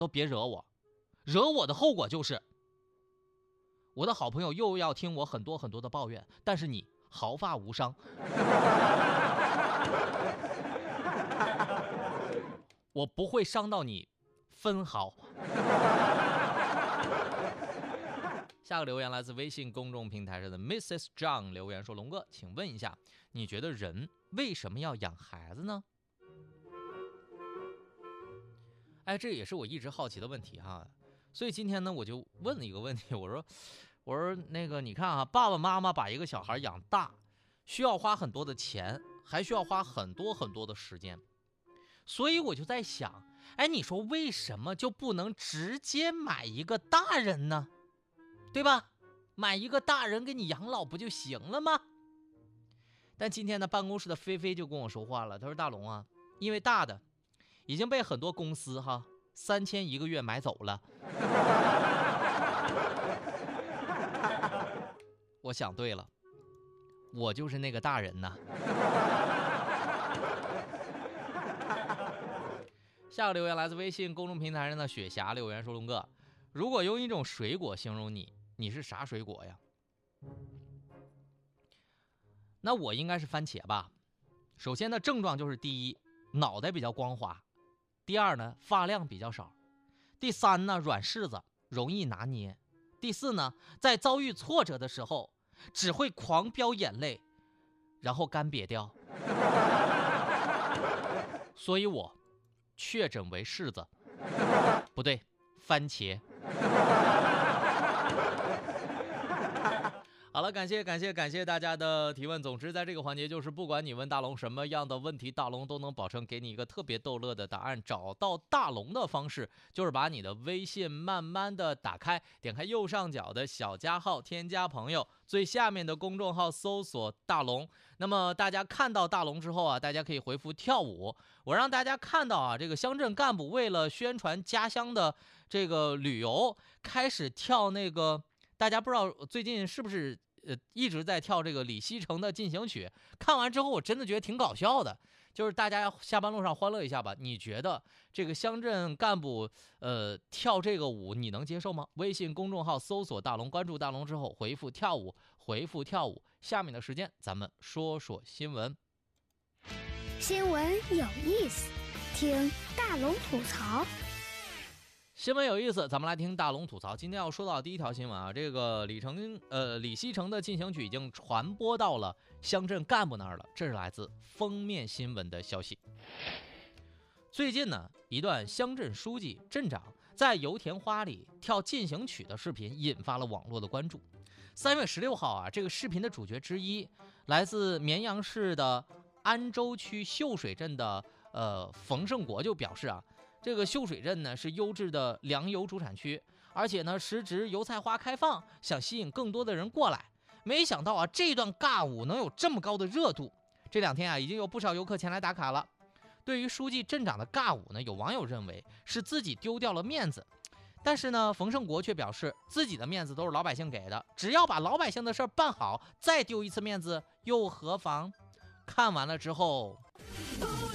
都别惹我，惹我的后果就是我的好朋友又要听我很多很多的抱怨，但是你毫发无伤。我不会伤到你分毫。下个留言来自微信公众平台上的 Mrs. John 留言说，龙哥，请问一下，你觉得人为什么要养孩子呢？哎，这也是我一直好奇的问题哈。所以今天呢，我就问了一个问题，我说那个，你看啊，爸爸妈妈把一个小孩养大，需要花很多的钱，还需要花很多很多的时间。所以我就在想，哎，你说为什么就不能直接买一个大人呢？对吧？买一个大人给你养老不就行了吗？但今天呢，办公室的菲菲就跟我说话了，他说大龙啊，因为大的已经被很多公司3000一个月买走了。我想对了，我就是那个大人呐。下个留言来自微信公众平台上的雪霞留言说，龙哥，如果用一种水果形容你，你是啥水果呀？那我应该是番茄吧。首先呢，症状就是第一，脑袋比较光滑；第二呢，发量比较少；第三呢，软柿子，容易拿捏；第四呢，在遭遇挫折的时候只会狂飙眼泪，然后干瘪掉。所以我确诊为柿子，不对，番茄。好了，感谢大家的提问。总之，在这个环节，就是不管你问大龙什么样的问题，大龙都能保证给你一个特别逗乐的答案。找到大龙的方式，就是把你的微信慢慢的打开，点开右上角的小加号，添加朋友，最下面的公众号搜索大龙。那么大家看到大龙之后啊，大家可以回复跳舞。我让大家看到啊，这个乡镇干部为了宣传家乡的这个旅游，开始跳那个。大家不知道最近是不是一直在跳这个李西城的进行曲？看完之后，我真的觉得挺搞笑的。就是大家下班路上欢乐一下吧。你觉得这个乡镇干部跳这个舞，你能接受吗？微信公众号搜索大龙，关注大龙之后回复跳舞，下面的时间咱们说说新闻。 新闻有意思，听大龙吐槽。 新闻有意思，咱们来听大龙吐槽。今天要说到第一条新闻啊，这个李西城的进行曲已经传播到了乡镇干部那儿了。这是来自封面新闻的消息。最近呢，一段乡镇书记、镇长在油田花里跳进行曲的视频引发了网络的关注。3月16号啊，这个视频的主角之一来自绵阳市的安州区秀水镇的冯胜国就表示啊，这个秀水镇呢是优质的粮油主产区，而且呢时值油菜花开放，想吸引更多的人过来。没想到啊，这段尬舞能有这么高的热度。这2天啊，已经有不少游客前来打卡了。对于书记镇长的尬舞呢，有网友认为是自己丢掉了面子，但是呢，冯胜国却表示自己的面子都是老百姓给的，只要把老百姓的事办好，再丢一次面子又何妨？看完了之后。